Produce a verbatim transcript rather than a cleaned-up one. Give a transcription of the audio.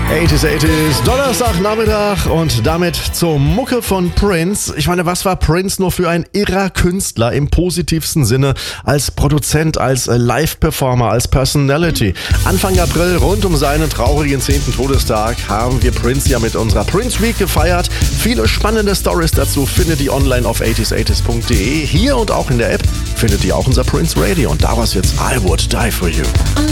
achtziger, achtziger, Donnerstagnachmittag und damit zur Mucke von Prince. Ich meine, was war Prince nur für ein irrer Künstler im positivsten Sinne, als Produzent, als Live-Performer, als Personality. Anfang April, rund um seinen traurigen zehnten Todestag, haben wir Prince ja mit unserer Prince Week gefeiert. Viele spannende Stories dazu findet ihr online auf achtziger, achtziger punkt de. Hier und auch in der App findet ihr auch unser Prince Radio und daraus jetzt I Would Die For You.